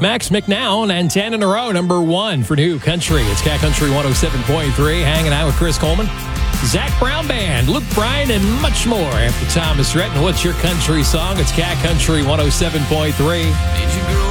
Max McNown and 10 in a row, number 1 for New Country. It's Cat Country 107.3, hanging out with Chris Coleman, Zach Brown Band, Luke Bryan, and much more. After Thomas Rhett, what's your country song? It's Cat Country 107.3. Did you grow